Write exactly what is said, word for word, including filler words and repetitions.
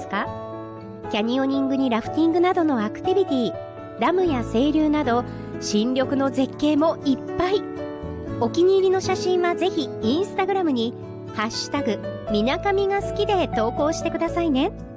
ますか？キャニオニングにラフティングなどのアクティビティ、ダムや清流など新緑の絶景もいっぱい。お気に入りの写真はぜひインスタグラムにハッシュタグみなかみが好きで投稿してくださいね。